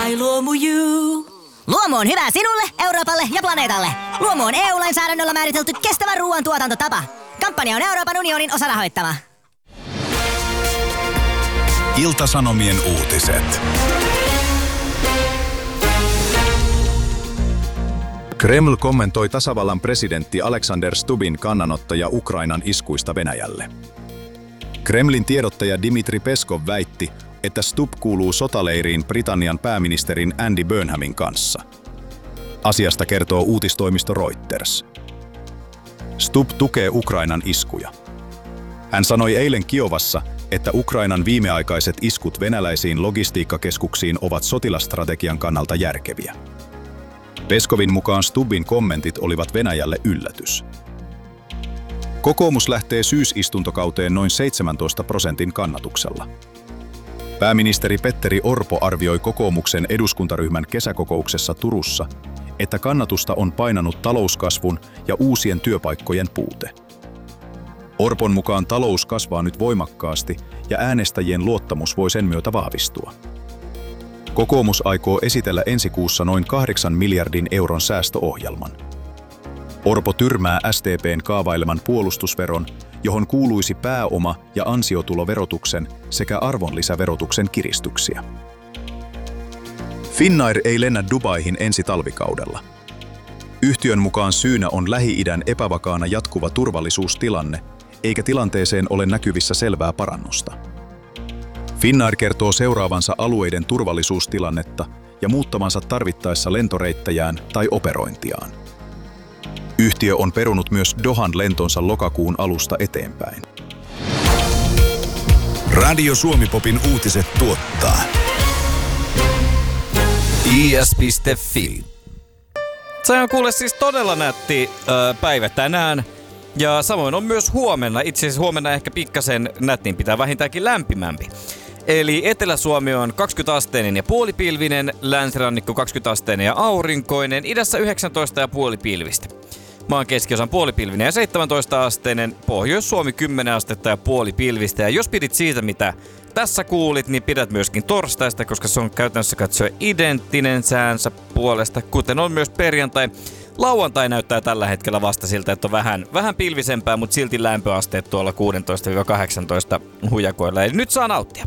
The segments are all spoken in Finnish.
I Luomu You. Luomu on hyvä sinulle, Euroopalle ja planeetalle. Luomu on EU-lainsäädännöllä määritelty kestävä ruoantuotantotapa. Kampanja on Euroopan unionin osarahoittama. Ilta-Sanomien uutiset. Kreml kommentoi tasavallan presidentti Alexander Stubbin kannanottoja Ukrainan iskuista Venäjälle. Kremlin tiedottaja Dmitri Peskov väitti, että Stubb kuuluu sotaleiriin Britannian pääministerin Andy Burnhamin kanssa. Asiasta kertoo uutistoimisto Reuters. Stubb tukee Ukrainan iskuja. Hän sanoi eilen Kiovassa, että Ukrainan viimeaikaiset iskut venäläisiin logistiikkakeskuksiin ovat sotilastrategian kannalta järkeviä. Peskovin mukaan Stubbin kommentit olivat Venäjälle yllätys. Kokoomus lähtee syysistuntokauteen noin 17% kannatuksella. Pääministeri Petteri Orpo arvioi kokoomuksen eduskuntaryhmän kesäkokouksessa Turussa, että kannatusta on painanut talouskasvun ja uusien työpaikkojen puute. Orpon mukaan talous kasvaa nyt voimakkaasti ja äänestäjien luottamus voi sen myötä vahvistua. Kokoomus aikoo esitellä ensi kuussa noin 8 miljardin euron säästöohjelman. Orpo tyrmää SDP:n kaavaileman puolustusveron, johon kuuluisi pääoma- ja ansiotuloverotuksen sekä arvonlisäverotuksen kiristyksiä. Finnair ei lennä Dubaihin ensi talvikaudella. Yhtiön mukaan syynä on Lähi-idän epävakaana jatkuva turvallisuustilanne, eikä tilanteeseen ole näkyvissä selvää parannusta. Finnair kertoo seuraavansa alueiden turvallisuustilannetta ja muuttavansa tarvittaessa lentoreittejään tai operointiaan. Yhtiö on perunut myös Dohan lentonsa lokakuun alusta eteenpäin. Radio Suomi-popin uutiset tuottaa is.fi. Se on kuule siis todella nätti päivä tänään. Ja samoin on myös huomenna. Itse asiassa huomenna ehkä pikkasen nättiin pitää vähintäänkin lämpimämpi. Eli Etelä-Suomi on 20-asteinen ja puolipilvinen, länsirannikko 20-asteinen ja aurinkoinen, idässä 19 ja puolipilvistä. Maan keskiosan puolipilvinen ja 17-asteinen, Pohjois-Suomi 10 astetta ja puolipilvistä. Ja jos pidit siitä, mitä tässä kuulit, niin pidät myöskin torstaista, koska se on käytännössä katsoen identtinen säänsä puolesta, kuten on myös perjantai. Lauantai näyttää tällä hetkellä vasta siltä, että on vähän pilvisempää, mutta silti lämpöasteet tuolla 16-18 hujakoilla. Eli nyt saa nauttia.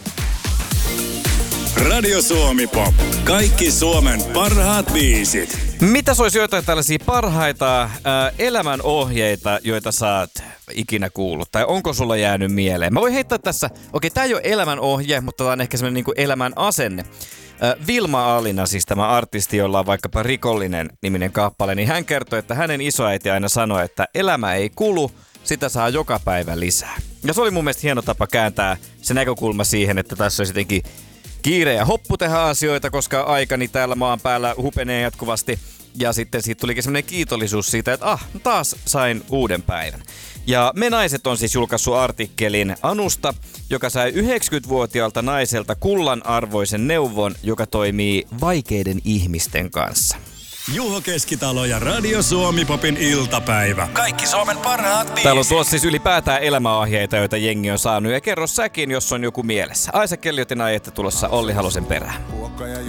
Radio Suomi-pop. Kaikki Suomen parhaat biisit. Mitä olisi jotain tällaisia parhaita elämänohjeita, joita sä oot ikinä kuullut? Tai onko sulla jäänyt mieleen? Mä voin heittää tässä, tää ei ole elämänohje, mutta tää on ehkä semmoinen niinku elämän asenne. Vilma Alina, siis tämä artisti, jolla on vaikkapa Rikollinen niminen kappale, niin hän kertoi, että hänen isoäiti aina sanoi, että elämä ei kulu, sitä saa joka päivä lisää. Ja se oli mun mielestä hieno tapa kääntää se näkökulma siihen, että tässä olisi jotenkin kiire ja hoppu tehdä asioita, koska aikani täällä maan päällä hupenee jatkuvasti. Ja sitten siitä tulikin semmoinen kiitollisuus siitä, että taas sain uuden päivän. Ja Me Naiset on siis julkaissut artikkelin Anusta, joka sai 90-vuotiaalta naiselta kullanarvoisen neuvon, joka toimii vaikeiden ihmisten kanssa. Juho Keskitalo ja Radio Suomi-popin iltapäivä. Kaikki Suomen parhaat biisit. Täällä on tuossa siis ylipäätään elämäohjeita, joita jengi on saanut. Ja kerro säkin, jos on joku mielessä. Aisa Kelliotin ajette tulossa Olli Halosen perään.